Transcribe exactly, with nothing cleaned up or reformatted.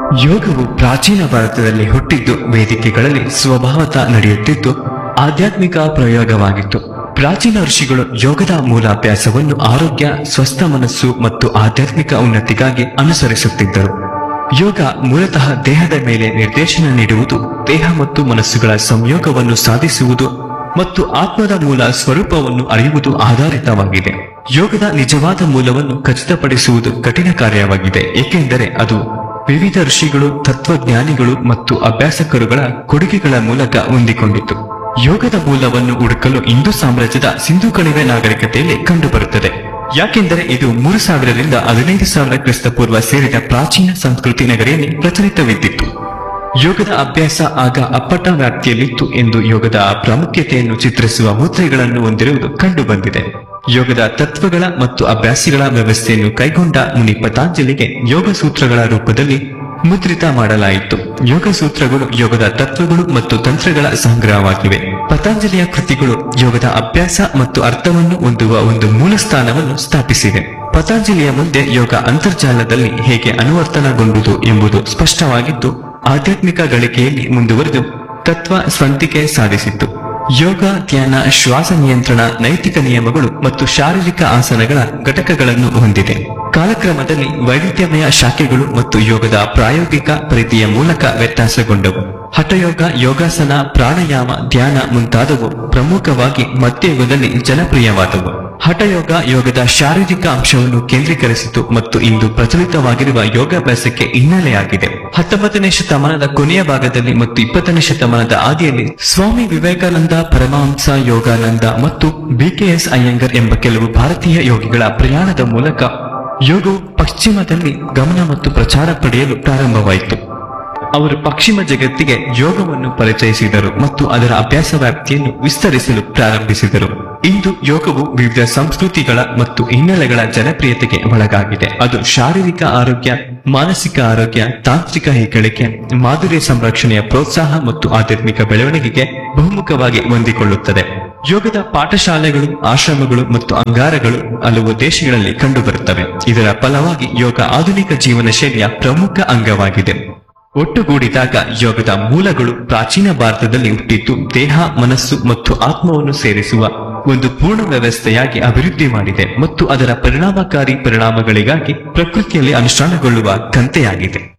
ಯೋಗವು ಪ್ರಾಚೀನ ಭಾರತದಲ್ಲಿ ಹುಟ್ಟಿದ್ದು ವೇದಿಕೆಗಳಲ್ಲಿ ಸ್ವಭಾವತಃ ನಡೆಯುತ್ತಿದ್ದು ಆಧ್ಯಾತ್ಮಿಕ ಪ್ರಯೋಗವಾಗಿತ್ತು. ಪ್ರಾಚೀನ ಋಷಿಗಳು ಯೋಗದ ಮೂಲಾಭ್ಯಾಸವನ್ನು ಆರೋಗ್ಯ, ಸ್ವಸ್ಥ ಮನಸ್ಸು ಮತ್ತು ಆಧ್ಯಾತ್ಮಿಕ ಉನ್ನತಿಗಾಗಿ ಅನುಸರಿಸುತ್ತಿದ್ದರು. ಯೋಗ ಮೂಲತಃ ದೇಹದ ಮೇಲೆ ನಿರ್ದೇಶನ ನೀಡುವುದು, ದೇಹ ಮತ್ತು ಮನಸ್ಸುಗಳ ಸಂಯೋಗವನ್ನು ಸಾಧಿಸುವುದು ಮತ್ತು ಆತ್ಮದ ಮೂಲ ಸ್ವರೂಪವನ್ನು ಅರಿಯುವುದು ಆಧಾರಿತವಾಗಿದೆ. ಯೋಗದ ನಿಜವಾದ ಮೂಲವನ್ನು ಖಚಿತಪಡಿಸುವುದು ಕಠಿಣ ಕಾರ್ಯವಾಗಿದೆ, ಏಕೆಂದರೆ ಅದು ವಿವಿಧ ಋಷಿಗಳು, ತತ್ವಜ್ಞಾನಿಗಳು ಮತ್ತು ಅಭ್ಯಾಸಕರುಗಳ ಕೊಡುಗೆಗಳ ಮೂಲಕ ಹೊಂದಿಕೊಂಡಿತು. ಯೋಗದ ಮೂಲವನ್ನು ಹುಡುಕಲು ಹಿಂದೂ ಸಾಮ್ರಾಜ್ಯದ ಸಿಂಧು ಕಣಿವೆ ನಾಗರಿಕತೆಯಲ್ಲಿ ಕಂಡುಬರುತ್ತದೆ, ಯಾಕೆಂದರೆ ಇದು ಮೂರು ಸಾವಿರದಿಂದ ಹದಿನೈದು ಸಾವಿರ ಕ್ರಿಸ್ತಪೂರ್ವ ಸೇರಿದ ಪ್ರಾಚೀನ ಸಂಸ್ಕೃತಿ ನಗರಿಯಲ್ಲಿ ಪ್ರಚಲಿತವಿದ್ದಿತ್ತು. ಯೋಗದ ಅಭ್ಯಾಸ ಆಗ ಅಪ್ಪಟ ವ್ಯಾಪ್ತಿಯಲ್ಲಿತ್ತು ಎಂದು ಯೋಗದ ಪ್ರಾಮುಖ್ಯತೆಯನ್ನು ಚಿತ್ರಿಸುವ ಮುದ್ರೆಗಳನ್ನು ಹೊಂದಿರುವುದು ಕಂಡುಬಂದಿದೆ. ಯೋಗದ ತತ್ವಗಳ ಮತ್ತು ಅಭ್ಯಾಸಿಗಳ ವ್ಯವಸ್ಥೆಯನ್ನು ಕೈಗೊಂಡ ಮುನಿ ಪತಾಂಜಲಿಗೆ ಯೋಗ ಸೂತ್ರಗಳ ರೂಪದಲ್ಲಿ ಮುದ್ರಿತ ಮಾಡಲಾಯಿತು. ಯೋಗ ಸೂತ್ರಗಳು ಯೋಗದ ತತ್ವಗಳು ಮತ್ತು ತಂತ್ರಗಳ ಸಂಗ್ರಹವಾಗಿವೆ. ಪತಾಂಜಲಿಯ ಕೃತಿಗಳು ಯೋಗದ ಅಭ್ಯಾಸ ಮತ್ತು ಅರ್ಥವನ್ನು ಹೊಂದುವ ಒಂದು ಮೂಲ ಸ್ಥಾನವನ್ನು ಸ್ಥಾಪಿಸಿವೆ. ಪತಾಂಜಲಿಯ ಮುಂದೆ ಯೋಗ ಅಂತರ್ಜಾಲದಲ್ಲಿ ಹೇಗೆ ಅನುವರ್ತನಗೊಂಡುದು ಎಂಬುದು ಸ್ಪಷ್ಟವಾಗಿದ್ದು, ಆಧ್ಯಾತ್ಮಿಕ ಗಳಿಕೆಯಲ್ಲಿ ಮುಂದುವರೆದು ತತ್ವ ಸ್ವಂತಿಕೆ ಸಾಧಿಸಿತು. ಯೋಗ, ಧ್ಯಾನ, ಶ್ವಾಸ ನಿಯಂತ್ರಣ, ನೈತಿಕ ನಿಯಮಗಳು ಮತ್ತು ಶಾರೀರಿಕ ಆಸನಗಳ ಘಟಕಗಳನ್ನು ಹೊಂದಿದೆ. ಕಾಲಕ್ರಮದಲ್ಲಿ ವೈವಿಧ್ಯಮಯ ಶಾಖೆಗಳು ಮತ್ತು ಯೋಗದ ಪ್ರಾಯೋಗಿಕ ಪರಿಧಿಯ ಮೂಲಕ ವ್ಯತ್ಯಾಸಗೊಂಡವು. ಹಠಯೋಗ, ಯೋಗಾಸನ, ಪ್ರಾಣಾಯಾಮ, ಧ್ಯಾನ ಮುಂತಾದವು ಪ್ರಮುಖವಾಗಿ ಮಧ್ಯಯುಗದಲ್ಲಿ ಜನಪ್ರಿಯವಾದವು. ಹಠಯೋಗ ಯೋಗದ ಶಾರೀರಿಕ ಅಂಶವನ್ನು ಕೇಂದ್ರೀಕರಿಸಿತು ಮತ್ತು ಇಂದು ಪ್ರಚಲಿತವಾಗಿರುವ ಯೋಗಾಭ್ಯಾಸಕ್ಕೆ ಹಿನ್ನೆಲೆಯಾಗಿದೆ. ಹತ್ತೊಂಬತ್ತನೇ ಶತಮಾನದ ಕೊನೆಯ ಭಾಗದಲ್ಲಿ ಮತ್ತು ಇಪ್ಪತ್ತನೇ ಶತಮಾನದ ಆದಿಯಲ್ಲಿ ಸ್ವಾಮಿ ವಿವೇಕಾನಂದ, ಪರಮಹಂಸ ಯೋಗಾನಂದ ಮತ್ತು ಬಿ ಕೆ ಎಸ್ ಅಯ್ಯಂಗರ್ ಎಂಬ ಕೆಲವು ಭಾರತೀಯ ಯೋಗಿಗಳ ಪ್ರಯಾಣದ ಮೂಲಕ ಯೋಗವು ಪಶ್ಚಿಮದಲ್ಲಿ ಗಮನ ಮತ್ತು ಪ್ರಚಾರ ಪಡೆಯಲು ಪ್ರಾರಂಭವಾಯಿತು. ಅವರು ಪಶ್ಚಿಮ ಜಗತ್ತಿಗೆ ಯೋಗವನ್ನು ಪರಿಚಯಿಸಿದರು ಮತ್ತು ಅದರ ಅಭ್ಯಾಸ ವ್ಯಾಪ್ತಿಯನ್ನು ವಿಸ್ತರಿಸಲು ಪ್ರಾರಂಭಿಸಿದರು. ಇಂದು ಯೋಗವು ವಿವಿಧ ಸಂಸ್ಕೃತಿಗಳ ಮತ್ತು ಹಿನ್ನೆಲೆಗಳ ಜನಪ್ರಿಯತೆಗೆ ಒಳಗಾಗಿದೆ. ಅದು ಶಾರೀರಿಕ ಆರೋಗ್ಯ, ಮಾನಸಿಕ ಆರೋಗ್ಯ, ತಾಂತ್ರಿಕ ಹೆಗ್ಗಳಿಕೆ, ಮಾಧುರ್ಯ ಸಂರಕ್ಷಣೆಯ ಪ್ರೋತ್ಸಾಹ ಮತ್ತು ಆಧ್ಯಾತ್ಮಿಕ ಬೆಳವಣಿಗೆಗೆ ಬಹುಮುಖವಾಗಿ ಹೊಂದಿಕೊಳ್ಳುತ್ತದೆ. ಯೋಗದ ಪಾಠಶಾಲೆಗಳು, ಆಶ್ರಮಗಳು ಮತ್ತು ಅಂಗಾರಗಳು ಹಲವು ದೇಶಗಳಲ್ಲಿ ಕಂಡುಬರುತ್ತವೆ. ಇದರ ಫಲವಾಗಿ ಯೋಗ ಆಧುನಿಕ ಜೀವನ ಶೈಲಿಯ ಪ್ರಮುಖ ಅಂಗವಾಗಿದೆ. ಒಟ್ಟುಗೂಡಿದಾಗ ಯೋಗದ ಮೂಲಗಳು ಪ್ರಾಚೀನ ಭಾರತದಲ್ಲಿ ಹುಟ್ಟಿದ್ದು ದೇಹ, ಮನಸ್ಸು ಮತ್ತು ಆತ್ಮವನ್ನು ಸೇರಿಸುವ ಒಂದು ಪೂರ್ಣ ವ್ಯವಸ್ಥೆಯಾಗಿ ಅಭಿವೃದ್ಧಿ ಮಾಡಿದೆ ಮತ್ತು ಅದರ ಪರಿಣಾಮಕಾರಿ ಪರಿಣಾಮಗಳಿಗಾಗಿ ಪ್ರಕೃತಿಯಲ್ಲಿ ಅನುಷ್ಠಾನಗೊಳ್ಳುವ ಕಂತೆಯಾಗಿದೆ.